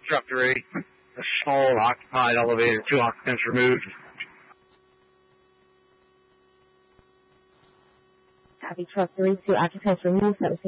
Truck 3, a small occupied elevator, 2 occupants removed. Copy, Truck 3, 2 occupants removed,